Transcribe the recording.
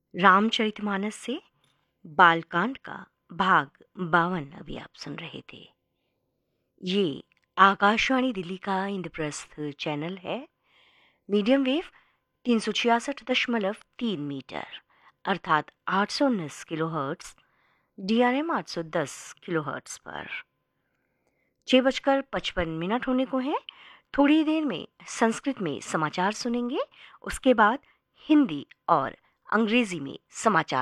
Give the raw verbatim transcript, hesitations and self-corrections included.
रामचरितमानस से बालकांड का भाग बावन अभी आप सुन रहे थे। ये आकाशवाणी दिल्ली का इंद्रप्रस्थ चैनल है। मीडियम वेव तीन सौ छियासठ दशमलव तीन मीटर अर्थात आठ सौ उन्नीस kilo hertz, D R M आठ सौ दस किलो हर्ट्स पर छः बजकर पचपन मिनट होने को हैं। थोड़ी देर में संस्कृत में समाचार सुनेंगे, उसके बाद हिंदी और अंग्रेजी में समाचार